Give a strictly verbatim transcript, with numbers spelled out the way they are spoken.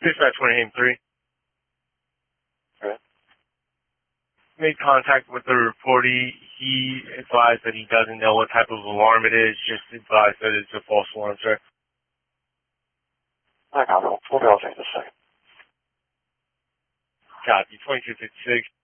Dispatch one eight three. Right. Made contact with the reportee. He advised that he doesn't know what type of alarm it is, just advised that it's a false alarm, sir. I got it. We'll be able to take this second. Copy, twenty-two fifty-six.